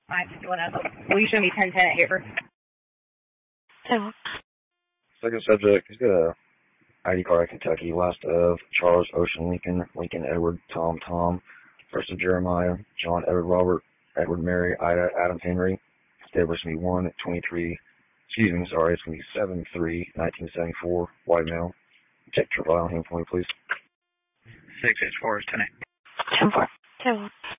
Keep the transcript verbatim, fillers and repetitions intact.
Alright, you wanna, will you show me ten ten at Haver? So. Second subject, he's got a I D card at Kentucky, last of Charles Ocean Lincoln, Lincoln Edward, Tom Tom, first of Jeremiah, John Edward Robert, Edward Mary, Ida, Adam Henry. Date was going to be one twenty-three, excuse me, sorry, it's going to be seven three nineteen seventy-four, white male. Check your file on him for me, please. six H four is ten eight. ten four. ten one.